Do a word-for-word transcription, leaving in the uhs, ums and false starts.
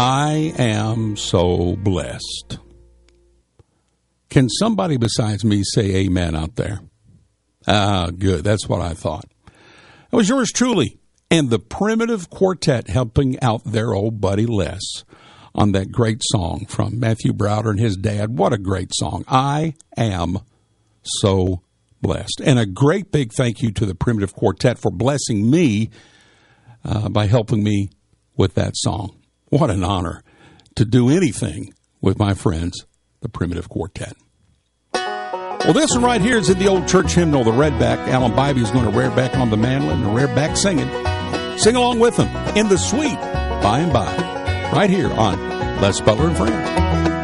I am so blessed. Can somebody besides me say amen out there? Ah, good. That's what I thought. It was yours truly and the Primitive Quartet helping out their old buddy Les on that great song from Matthew Browder and his dad. What a great song. I am so blessed. And a great big thank you to the Primitive Quartet for blessing me uh, by helping me with that song. What an honor to do anything with my friends, the Primitive Quartet. Well, this one right here is in the old church hymnal, the Redback. Alan Bybee is going to rear back on the mandolin and rear back singing. Sing along with them in the sweet by and by, right here on Les Butler and Friends.